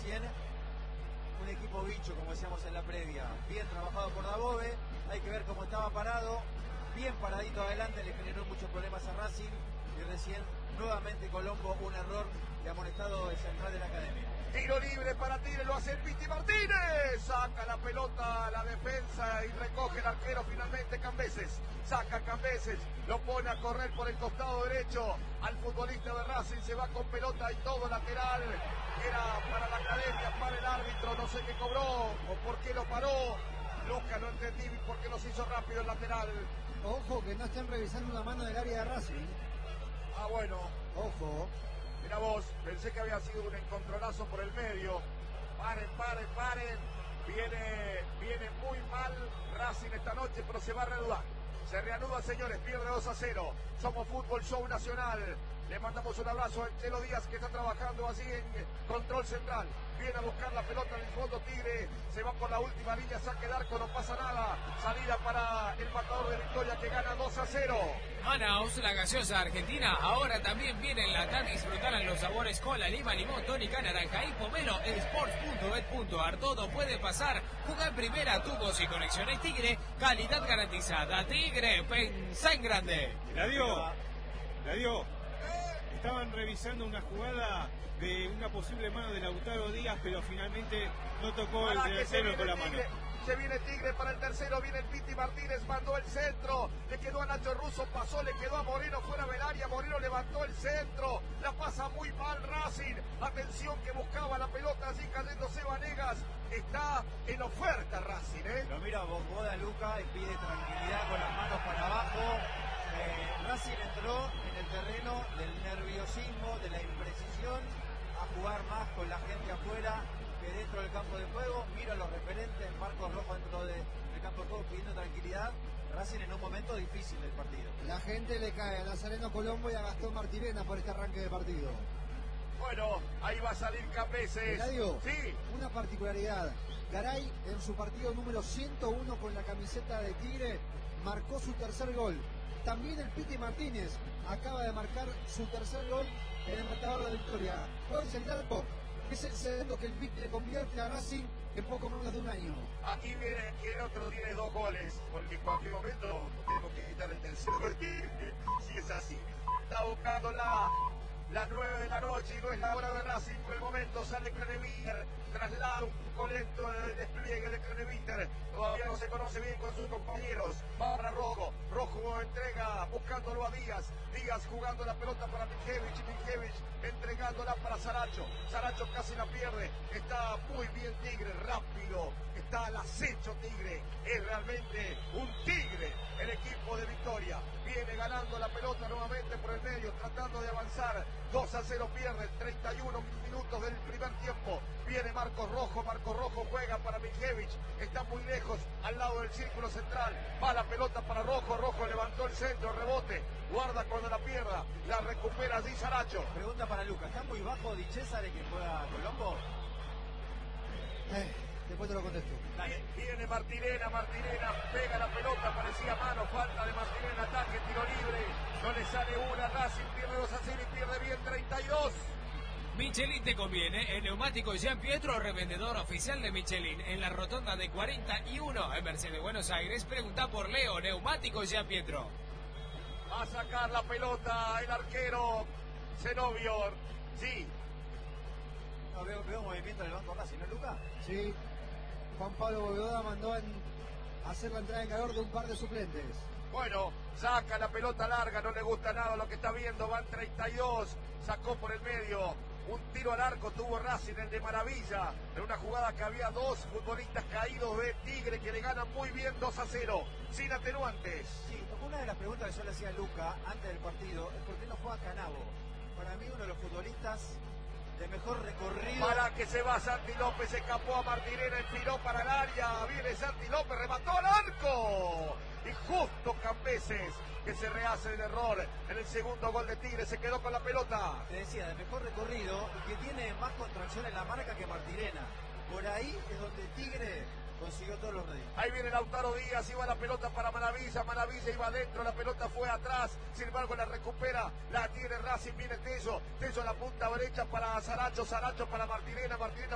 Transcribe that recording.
recién, un equipo bicho, como decíamos en la previa. Bien trabajado por Dabove, hay que ver cómo estaba parado, bien paradito adelante, le generó muchos problemas a Racing, y recién nuevamente Colombo, un error de amonestado de central de la academia. Tiro libre para Tigre, lo hace el Piti Martínez. Saca la pelota a la defensa y recoge el arquero finalmente Cambeses. Saca Cambeses, lo pone a correr por el costado derecho al futbolista de Racing. Se va con pelota y todo lateral. Era para la academia, para el árbitro. No sé qué cobró o por qué lo paró. Lucas, no entendí por qué nos hizo rápido el lateral. Ojo que no están revisando una mano del área de Racing. Ah, bueno. Ojo. Mira vos, pensé que había sido un encontronazo por el medio. Paren. Viene muy mal Racing esta noche, pero se va a reanudar. Se reanuda, señores, pierde 2-0. Somos Fútbol Show Nacional. Le mandamos un abrazo a Chelo Díaz, que está trabajando así en control central. Viene a buscar la pelota en el fondo Tigre. Se va por la última línea, saque de arco, no pasa nada. Salida para el matador de Victoria, que gana 2-0. Manaus, la gaseosa argentina, ahora también viene en lata. Disfrutarán los sabores cola, lima, limón, tónica, naranja y pomelo. Sports.bet.ar, todo puede pasar. Juega en primera, tubos y conexiones Tigre. Calidad garantizada. Tigre, pensá en grande. La dio. Estaban revisando una jugada de una posible mano de Lautaro Díaz, pero finalmente no tocó el tercero con la mano. Se viene Tigre para el tercero, viene el Piti Martínez, mandó el centro, le quedó a Nacho Russo, pasó, le quedó a Moreno fuera del área, Moreno levantó el centro, la pasa muy mal Racing, atención que buscaba la pelota, así cayéndose Vanegas, está en oferta Racing, Lo mira Boda Luca y pide tranquilidad con las manos para abajo. Racing entró en el terreno del nerviosismo, de la imprecisión, a jugar más con la gente afuera que dentro del campo de juego. Mira los referentes, Marcos Rojo dentro del campo de juego pidiendo tranquilidad. Racing en un momento difícil del partido. La gente le cae a Nazareno Colombo y a Gastón Martirena por este arranque de partido. Bueno, ahí va a salir Cambeses. Eladio, sí. Una particularidad. Garay en su partido número 101 con la camiseta de Tigre marcó su tercer gol. También el Piti Martínez acaba de marcar su tercer gol en el marcador de Victoria. Hoy es el arco, es el segundo que el Piti le convierte a Racing en poco menos de un año. Aquí viene que el otro tiene 2 goles, porque en cualquier momento tenemos que quitar el tercero. Si es así, está buscando las 9 de la noche y no es la hora de Racing. Por el momento sale Craneviter, traslada un poco lento el despliegue de Craneviter. Todavía no se conoce bien con sus compañeros. Va para Rojo, Rojo entrega buscándolo a Díaz. Díaz jugando la pelota para Miljevich entregándola para Saracho. Saracho casi la pierde. Está muy bien Tigre, rápido. Está al acecho Tigre. Es realmente un tigre el equipo de Victoria. Viene ganando la pelota nuevamente por el medio, tratando de avanzar. 2-0 pierde, 31 minutos del primer tiempo. Viene Marcos Rojo juega para Miljevich, está muy lejos, al lado del círculo central. Va la pelota para Rojo, Rojo levantó el centro, rebote, guarda cuando la pierda, la recupera allí Saracho. Pregunta para Lucas, ¿está muy bajo Di César que juega Colombo? Después te lo contesto. Viene Martirena, pega la pelota, parecía mano, falta de Martirena, ataque, tiro libre, no le sale una, Racing pierde 2-0 y pierde bien 32. Michelin te conviene, el neumático Jean Pietro, revendedor oficial de Michelin, en la rotonda de 41 en Mercedes, Buenos Aires. Pregunta por Leo, neumático Jean Pietro. Va a sacar la pelota el arquero Zenobio, sí. No, veo movimiento en el banco Racing, ¿no, Lucas? Sí. Juan Pablo Bóveda mandó a hacer la entrada en calor de un par de suplentes. Bueno, saca la pelota larga, no le gusta nada lo que está viendo, van 32, sacó por el medio, un tiro al arco tuvo Racing, el de Maravilla, en una jugada que había 2 futbolistas caídos de Tigre que le ganan muy bien 2-0, sin atenuantes. Sí, una de las preguntas que yo le hacía a Luca antes del partido es por qué no juega Canavo. Para mí uno de los futbolistas de mejor recorrido. Para que se va Santi López, escapó a Martirena, enfiló para el área, viene Santi López, remató al arco. Y justo Cambeses, que se rehace el error en el segundo gol de Tigre, se quedó con la pelota. Te decía, de mejor recorrido y que tiene más contracción en la marca que Martirena. Por ahí es donde Tigre consiguió todos los réditos. Ahí viene Lautaro Díaz, iba la pelota para Maravilla, Maravilla iba adentro, la pelota fue atrás, sin embargo la recupera, la tiene Racing, viene Tello, Tello a la punta derecha para Saracho, Saracho para Martirena, Martirena